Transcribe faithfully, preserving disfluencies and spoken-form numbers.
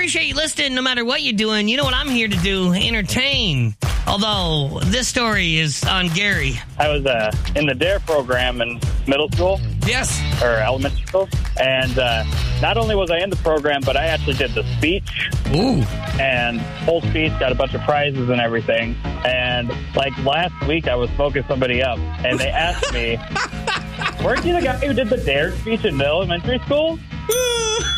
appreciate you listening no matter what you're doing. You know what I'm here to do? Entertain. Although, this story is on Gary. I was uh, in the D A R E program in middle school. Yes. Or elementary school. And uh, not only was I in the program, but I actually did the speech. Ooh. And whole speech, got a bunch of prizes and everything. And like last week, I was smoking somebody up. And they asked me, weren't you the guy who did the D A R E speech in elementary school?